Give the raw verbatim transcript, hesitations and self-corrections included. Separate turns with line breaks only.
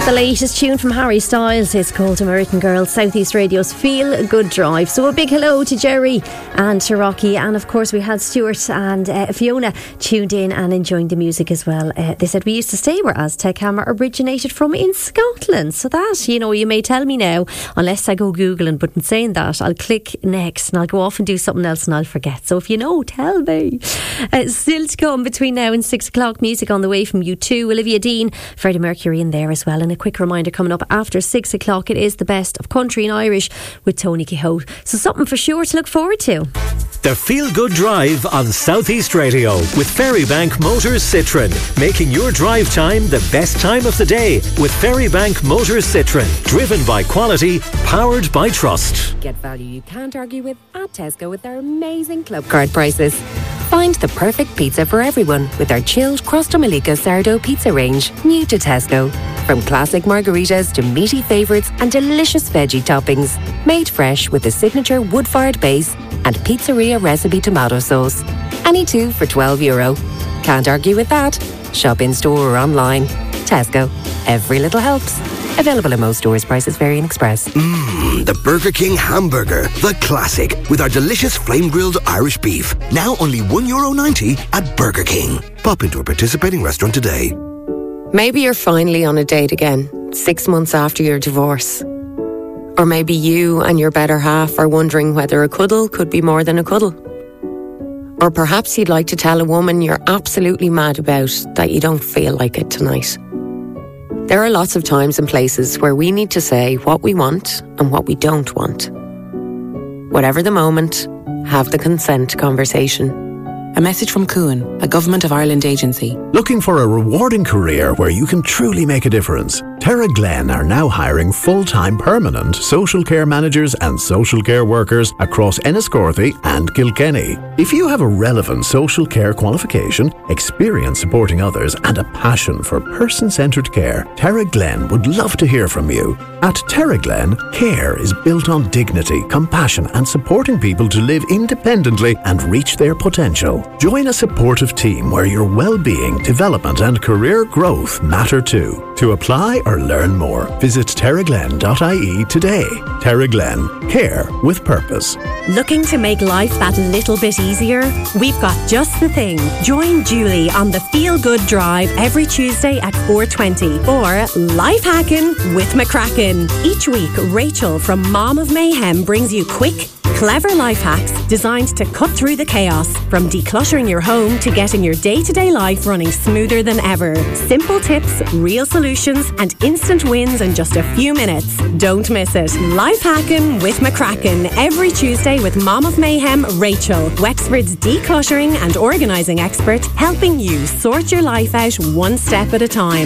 The latest tune from Harry Styles is called American Girl, Southeast Radio's Feel Good Drive. So a big hello to Jerry and to Rocky, and of course we had Stuart and uh, Fiona tuned in and enjoying the music as well. Uh, they said we used to stay where Aztec Hammer originated from in Scotland. So that, you know, you may tell me now, unless I go Googling, but in saying that, I'll click next and I'll go off and do something else and I'll forget. So if you know, tell me. Uh, still to come between now and six o'clock, music on the way from U two, Olivia Dean, Freddie Mercury in there as well. And a quick reminder coming up after six o'clock, it is the best of country and Irish with Tony Quixote. So something for sure to look forward to.
The Feel Good Drive on Southeast Radio with Ferrybank Motors Citroen, making your drive time the best time of the day with Ferrybank Motors Citroen, driven by quality, powered by trust.
Get value you can't argue with at Tesco with their amazing club card prices. Find the perfect pizza for everyone with our chilled Crosta Malika sourdough pizza range, new to Tesco. From classic margaritas to meaty favourites and delicious veggie toppings. Made fresh with a signature wood-fired base and pizzeria recipe tomato sauce. Any two for twelve euro. Can't argue with that. Shop in store or online. Tesco. Every little helps. Available in most stores. Prices vary in Express.
Mmm, the Burger King hamburger. The classic. With our delicious flame-grilled Irish beef. Now only one euro ninety at Burger King. Pop into a participating restaurant today.
Maybe you're finally on a date again, six months after your divorce. Or maybe you and your better half are wondering whether a cuddle could be more than a cuddle. Or perhaps you'd like to tell a woman you're absolutely mad about that you don't feel like it tonight. There are lots of times and places where we need to say what we want and what we don't want. Whatever the moment, have the consent conversation.
A message from Cuan, a Government of Ireland agency.
Looking for a rewarding career where you can truly make a difference? Terra Glen are now hiring full-time permanent social care managers and social care workers across Enniscorthy and Kilkenny. If you have a relevant social care qualification, experience supporting others and a passion for person-centred care, Terra Glen would love to hear from you. At Terra Glen, care is built on dignity, compassion and supporting people to live independently and reach their potential. Join a supportive team where your well-being, development and career growth matter too. To apply or learn more, visit terraglen dot I E today. Terra Glen, care with purpose.
Looking to make life that little bit easier? We've got just the thing. Join Julie on the Feel Good Drive every Tuesday at four twenty or Life Hacking with McCracken. Each week, Rachel from Mom of Mayhem brings you quick, clever life hacks designed to cut through the chaos, from decluttering your home to getting your day-to-day life running smoother than ever. Simple tips, real solutions and instant wins in just a few minutes. Don't miss it. Life Hacking with McCracken every Tuesday with Mom of Mayhem, Rachel, Wexford's decluttering and organising expert, helping you sort your life out one step at a time.